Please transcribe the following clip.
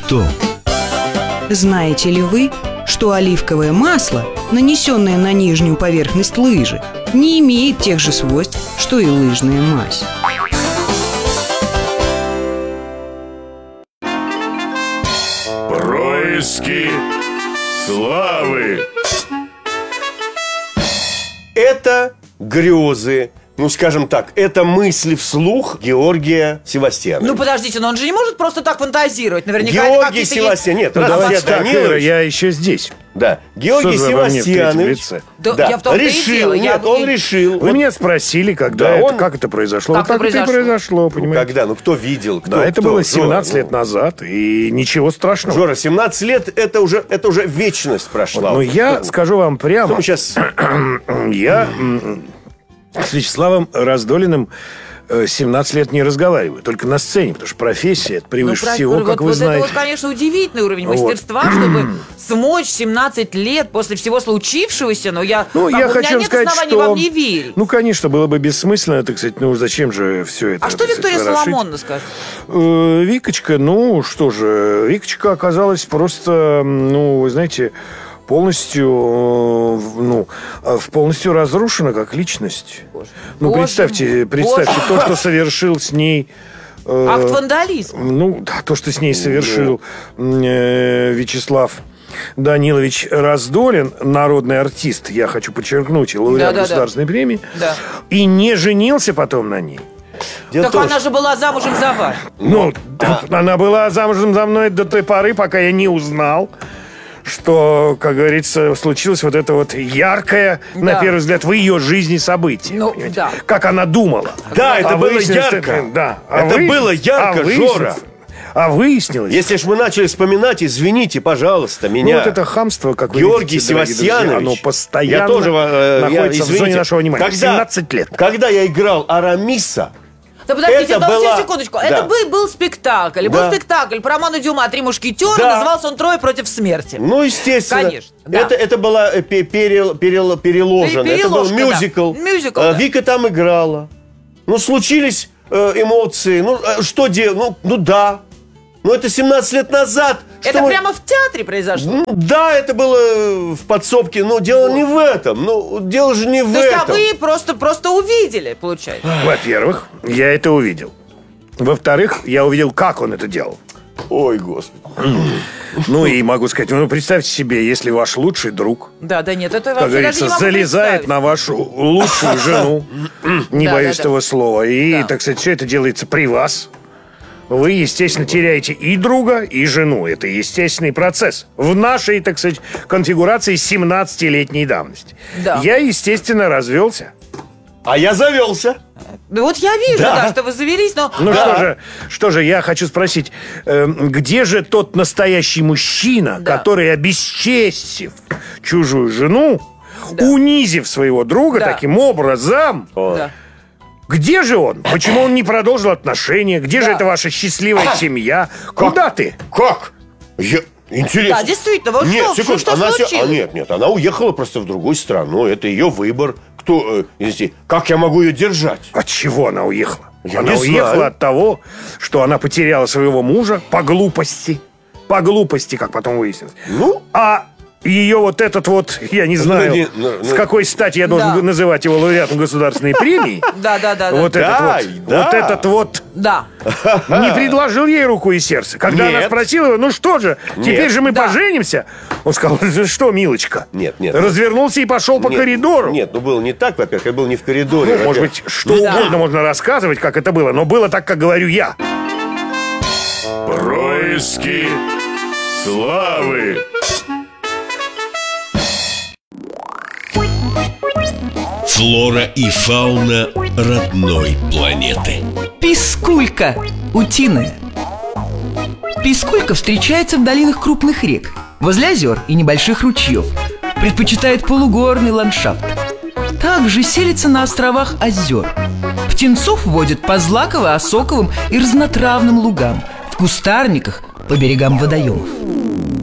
что? Знаете ли вы, что оливковое масло, нанесенное на нижнюю поверхность лыжи, не имеет тех же свойств, что и лыжная мазь? Происки славы. Это грезы, ну, скажем так, это мысли вслух Георгия Севастьяновича. Ну, подождите, но он же не может просто так фантазировать. Наверняка Георгий Севастьянович, нет, Давайте так, Данилович. Ира, я еще здесь. Да, Георгий Что же вы обо мне в третьем Севастьянович. лице? Да, я в том-то и решил, дело, нет, он решил. Вы меня спросили, когда Да, это, он- как это произошло. Как Вот это так это и произошло, понимаете? Когда? Ну, кто видел? Кто, Да, это кто? было 17 Жора, лет назад, и ничего страшного. Жора, 17 лет, это уже вечность прошла. Но я скажу вам Что прямо, мы сейчас... я с Вячеславом Раздолиным 17 лет не разговариваю, только на сцене, потому что профессия это превыше всего, как вы знаете. Это вот, конечно, удивительный уровень Вот. мастерства, чтобы смочь 17 лет после всего случившегося, но я, Ну, я у хочу меня нет сказать, оснований что... вам не верить. Ну, конечно, было бы бессмысленно, так сказать, ну, зачем же все это... А что так сказать, Виктория ворошить? Соломоновна скажет? Викочка, ну, что же, Викочка оказалась просто, ну, вы знаете, полностью разрушена как личность. Ну, Боже представьте, мой. то, что совершил с ней... Акт вандализма. Ну, да, то, что с ней совершил Вячеслав Данилович Раздолин, народный артист, я хочу подчеркнуть, и лауреат Да-да-да. государственной премии, Да. и не женился потом на ней. Дело в Так том, она же была замужем за вами. Ну, она была замужем за мной до той поры, пока я не узнал, что, как говорится, случилось вот это вот яркое, на Да. первый взгляд, в ее жизни событие. Ну, понимаете? да. Как она думала. Да, это было выяснилось, ярко. что- Да. Это было ярко, Жора. А выяснилось... Если ж мы начали вспоминать, извините, пожалуйста, Ну, меня. вот это хамство, как вы Георгий видите, дорогие друзья, Севастьянович. оно постоянно я тоже, находится в извините, зоне нашего внимания. Когда, 17 лет. Когда я играл Арамиса, Да подождите, Это была- секундочку. Да. Это был спектакль. Был Да. спектакль про Романа Дюма «Три мушкетера». Да. Назывался он «Трое против смерти». ну, естественно. Конечно, да. Это было переложено. Это был Переложка, да. мюзикл. Мюзикл, да. Вика там играла. Ну, случились эмоции. Ну, что делать? Ну, да. Ну, это 17 лет назад. Это Что мы- прямо в театре произошло. Ну, да, это было в подсобке, но дело не в этом. Ну, дело же не в То есть, а этом. вы просто увидели, получается. Во-первых, я это увидел. Во-вторых, я увидел, как он это делал. Ой, Господи. Ну и могу сказать, ну представьте себе, если ваш лучший друг, Да, нет, это как вообще даже не говорится, могу залезает представить. на вашу лучшую жену, не Да, боюсь да, да. этого слова, и, Да. так сказать, все это делается при вас, вы, естественно, теряете и друга, и жену. Это естественный процесс. В нашей, так сказать, конфигурации 17-летней давности. Да. Я, естественно, развелся. А я завелся. Ну вот я вижу, Да. да, что вы завелись, но... Ну Да. что же, я хочу спросить, где же тот настоящий мужчина, Да. который, обесчестив чужую жену, Да. унизив своего друга Да. таким образом, Да. где же он? Почему он не продолжил отношения? Где же Да. эта ваша счастливая семья? Куда ты? Как? Интересно. Да, действительно, вот Нет, что секундочку, она случилось? нет, она уехала просто в другую страну. Это ее выбор. Кто, извините, как я могу ее держать? От чего она уехала? Я Она не уехала знаю. от того, что она потеряла своего мужа по глупости. По глупости, как потом выяснилось. Ну? А ее вот этот вот, я не знаю, ну, с какой стати я должен Да. называть его лауреатом государственной премии. Да. Вот Да, этот да. вот этот вот Да. не предложил ей руку и сердце. Когда она Нет. спросила его, ну что же, теперь же мы Да. поженимся? Он сказал, что, милочка? Нет. Развернулся и пошел по Нет, коридору. Нет, ну было не так, во-первых, я был не в коридоре. Ну, может быть, что угодно можно рассказывать, как это было, но было так, как говорю я. Происки славы. Флора и фауна родной планеты. Пискулька утиная. Пискулька встречается в долинах крупных рек, возле озер и небольших ручьев. Предпочитает полугорный ландшафт. Также селится на островах озер. Птенцов водят по злаково-осоковым и разнотравным лугам, в кустарниках по берегам водоемов.